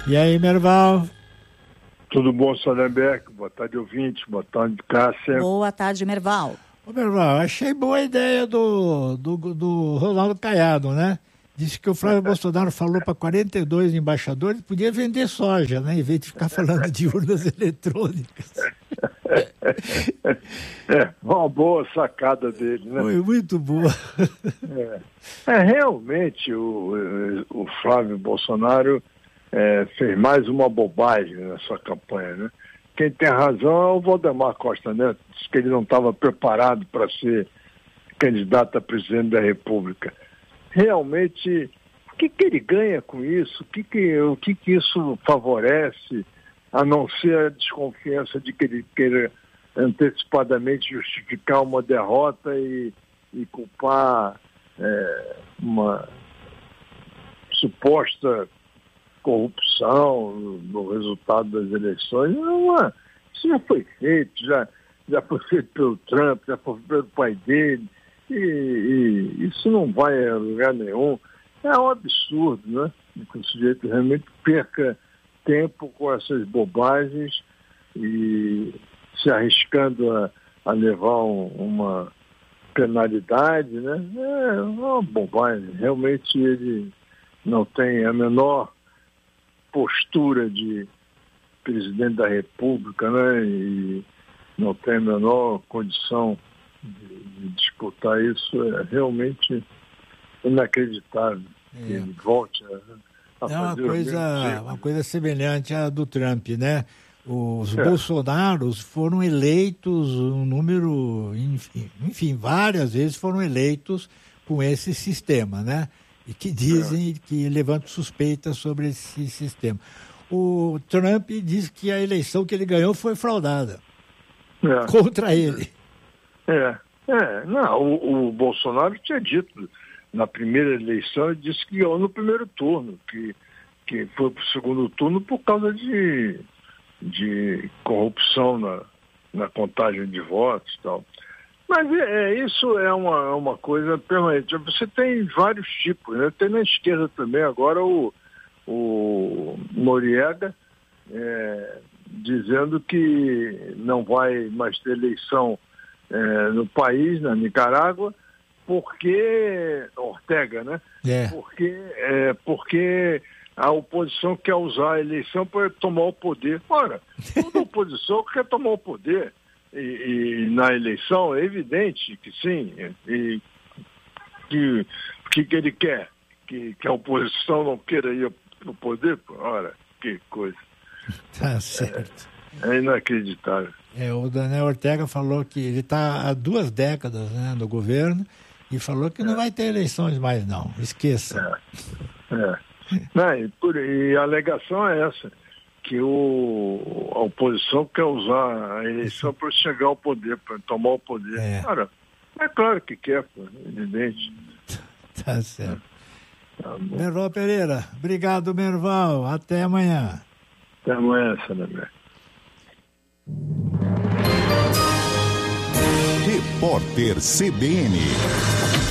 E aí, Merval? Tudo bom, Salemberg? Boa tarde, ouvinte. Boa tarde, Cássia. Boa tarde, Merval. Ô, Merval, achei boa a ideia do Ronaldo Caiado, né? Disse que o Flávio Bolsonaro falou para 42 embaixadores que podia vender soja, né? Em vez de ficar falando de urnas eletrônicas. Uma boa sacada dele, né? Foi muito boa. Realmente, o Flávio Bolsonaro fez mais uma bobagem na sua campanha, né? Quem tem razão é o Valdemar Costa Neto, disse que ele não estava preparado para ser candidato a presidente da República. Realmente, o que ele ganha com isso? O que isso favorece, a não ser a desconfiança de que ele queira antecipadamente justificar uma derrota e culpar uma suposta corrupção no resultado das eleições? Isso já foi feito, já foi feito pelo Trump, já foi feito pelo pai dele, e isso não vai a lugar nenhum. É um absurdo, né? Que o sujeito realmente perca tempo com essas bobagens e se arriscando a levar uma penalidade, né? É uma bobagem. Realmente ele não tem a menor postura de presidente da República, né? E não tem a menor condição de disputar isso. É realmente inacreditável que ele volte a fazer uma coisa semelhante à do Trump, né? Os Bolsonaros foram eleitos um número, enfim, várias vezes foram eleitos com esse sistema, né? E que dizem que levantam suspeitas sobre esse sistema. O Trump diz que a eleição que ele ganhou foi fraudada contra ele. Não, o Bolsonaro tinha dito na primeira eleição, ele disse que ganhou no primeiro turno, que foi para o segundo turno por causa de corrupção na contagem de votos e tal. Mas isso é uma coisa permanente. Você tem vários tipos, né? Tem na esquerda também agora o Noriega dizendo que não vai mais ter eleição no país, na Nicarágua, porque Ortega, né? Porque a oposição quer usar a eleição para tomar o poder. Ora, toda oposição quer tomar o poder. E na eleição é evidente que sim. E o que ele quer? Que a oposição não queira ir para o poder? Ora, que coisa. Tá certo. É inacreditável. O Daniel Ortega falou que ele está há 2 décadas, né, no governo e falou que não vai ter eleições mais, não. Esqueça. E a alegação é essa, que a oposição quer usar a eleição para chegar ao poder, para tomar o poder. Cara, é claro que quer, pô, evidente. Tá certo. Tá bom. Merval Pereira, obrigado, Merval. Até amanhã. Até amanhã, Sandra. Repórter CBN.